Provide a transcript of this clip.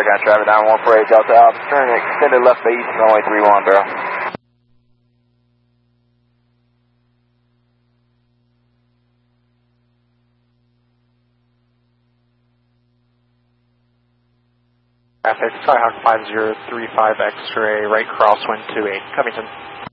Got traffic down 148 Delta Alpha, turn extended left to east, runway 31, barrel. Traffic, Skyhawk 5035 X-ray, right crosswind 28, Covington.